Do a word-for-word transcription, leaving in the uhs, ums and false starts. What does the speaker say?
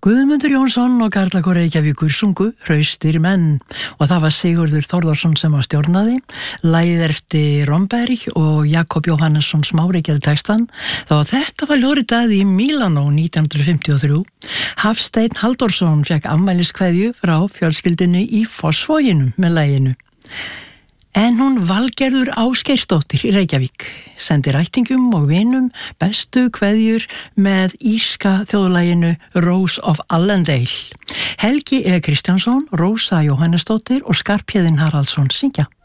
Guðmundur Jónsson og Karlakór Reykjavíkur sungu Hraustir menn og það var Sigurður Þórðarsson sem var stjórnaði, lagið eftir Romberg og Jakob Jóhannesson Smári gerði textan. Þá þetta var ljóritað í Mílanó nítján hundruð fimmtíu og þrjú. Hafsteinn Halldórsson fekk afmæliskveðju frá fjölskyldunni í Fossvoginum með laginu. En hún Valgerður Ásgeirsdóttir í Reykjavík sendi rættingum og vinum bestu kveðjur með írska þjóðlaginu Rose of Allendale. Helgi E. Kristjánsson, Rósa Jóhannesdóttir og Skarphéðinn Haraldsson syngja.